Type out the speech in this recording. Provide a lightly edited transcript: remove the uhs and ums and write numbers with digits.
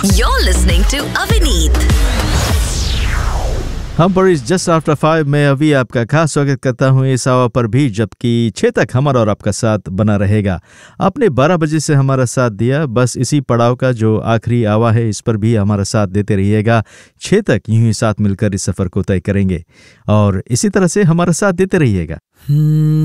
You're listening to Avineet. हम पर इस जस्ट आफ्टर 5 में अभी आपका खास स्वागत करता हूँ इस आवा पर भी, जबकि 6 तक हमारा और आपका साथ बना रहेगा। आपने 12 बजे से हमारा साथ दिया, बस इसी पड़ाव का जो आखिरी आवा है इस पर भी हमारा साथ देते रहिएगा। 6 तक यूं ही साथ मिलकर इस सफ़र को तय करेंगे और इसी तरह से हमारा साथ देते रहिएगा।